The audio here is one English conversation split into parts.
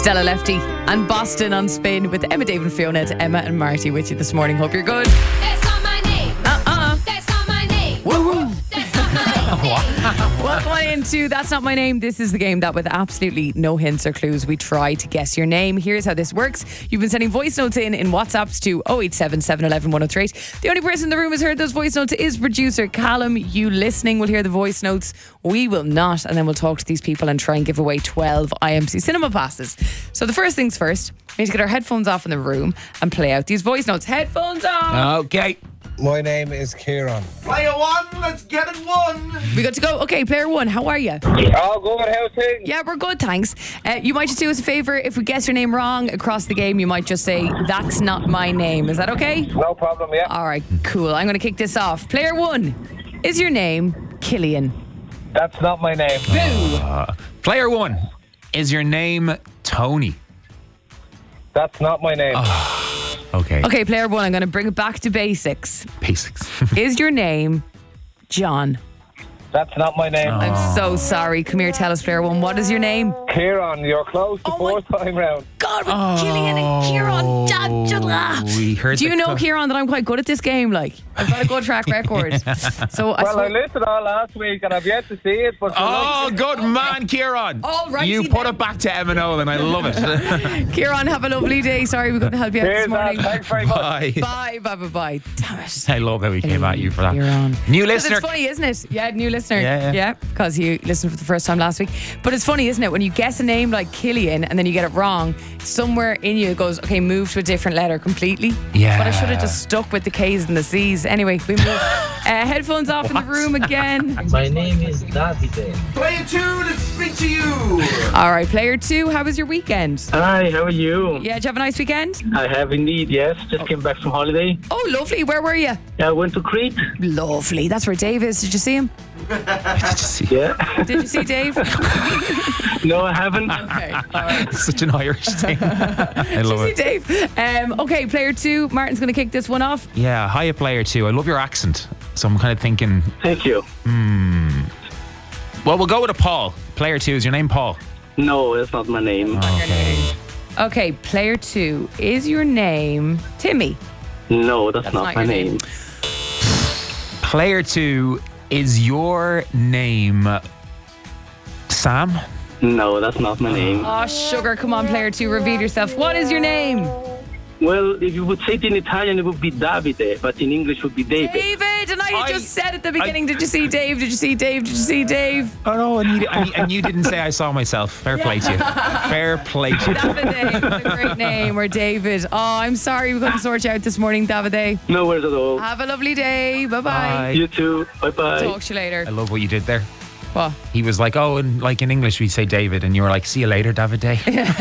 Stella Lefty and Boston on Spin with Emma, Dave and Fiona. It's Emma and Marty with you this morning. Hope you're good. That's not my name. That's not my name. Woo-woo. That's not my name. Welcome on into That's Not My Name. This is the game that with absolutely no hints or clues we try to guess your name. Here's how this works. You've been sending voice notes in WhatsApps to 087 711 1038. The only person in the room who's heard those voice notes is producer Callum. You listening will hear the voice notes. We will not. And then we'll talk to these people and try and give away 12 IMC cinema passes. So the first things first, we need to get our headphones off in the room and play out these voice notes. Headphones on. Okay. My name is Kieran. Player one, let's get it one. We got to go. Okay, player one, how are you? Oh, good. How's things? Yeah, we're good, thanks. You might just do us a favour. If we guess your name wrong across the game, you might just say, that's not my name. Is that okay? No problem, yeah. All right, cool. I'm going to kick this off. Player one, is your name Killian? That's not my name. Player one, is your name Tony? That's not my name. Okay. Okay, player one, I'm going to bring it back to basics. Basics. Is your name John? That's not my name. I'm so sorry. Come here, tell us, player one. What is your name? Kieran, you're close the fourth time round. God, with Killian and Kieran. We heard Do you know, Kieran, that I'm quite good at this game? Like, I've got a good track record. So Well, I listened all last week and I've yet to see it, but good man, Kieran. All righty You put then. it back to Emma Nolan. I love it. Kieran, have a lovely day. Sorry we couldn't help you out this cheers, man. morning. Thanks very much. Bye. Bye, bye, bye, bye. Damn it. I love how we came at you for that. Kieran. New 'Cause listener. it's funny, isn't it? Yeah, new listener. Yeah. Because you listened for the first time last week. But it's funny, isn't it? When you guess a name like Killian and then you get it wrong, somewhere in you it goes, okay, move to a different letter completely. Yeah. But I should have just stuck with the K's and the C's. Anyway, we move. Headphones off in the room again. My name is Davide. Player two, let's speak to you. All right, player two, how was your weekend? Hi, how are you? Yeah, did you have a nice weekend? I have indeed, yes. Just came back from holiday. Oh, lovely. Where were you? I went to Crete. Lovely. That's where Dave is. Did you see him? Yeah. Did you see Dave? No, I haven't. Okay, all right. Such an Irish thing. I love See it. Dave. Okay, player two. Martin's going to kick this one off. Yeah, hiya, player two. I love your accent. So I'm kind of thinking, Thank you. well, we'll go with a Paul. Player two, is your name Paul? No, that's not my name. Okay, player two. Is your name Timmy? No, that's not my your name. Player two, is your name Sam? No, that's not my name. Oh, sugar. Come on, player two. Reveal yourself. What is your name? Well, if you would say it in Italian, it would be Davide, but in English it would be David. David. And I just said at the beginning, did you see Dave? Did you see Dave? Did you see Dave? Oh no, and you didn't say I saw myself. Fair play to you. Fair play to you. Davide. What a great name. Or David. Oh, I'm sorry we couldn't sort you out this morning, Davide. No worries at all. Have a lovely day. Bye-bye. Bye. You too. Bye-bye. Talk to you later. I love what you did there. What? He was like, oh, and like in English we say David, and you were like, see you later, Davide.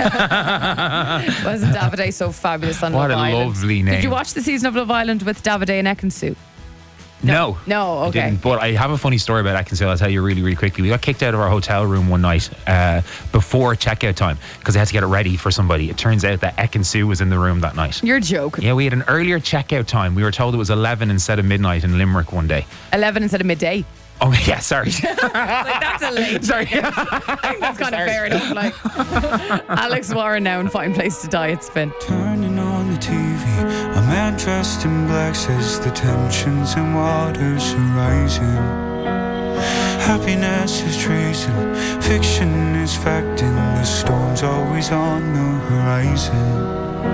Wasn't Davide so fabulous on What Love a Island? lovely name. Did you watch the season of Love Island with Davide and Ekansu? No. No, I okay. didn't, but I have a funny story about Ekansu. I'll tell you really, really quickly. We got kicked out of our hotel room one night before checkout time because they had to get it ready for somebody. It turns out that Ekansu was in the room that night. You're joking. Yeah, we had an earlier checkout time. We were told it was 11 instead of midnight in Limerick one day. 11 instead of midday. Oh, yeah, sorry. Like, that's a late. Sorry. I think that's kind of fair enough. Like, Alex Warren now in Fine Place to Die. It's been. Turning on the TV, a man dressed in black says the tensions and waters are rising. Happiness is treason, fiction is fact, and the storm's always on the horizon.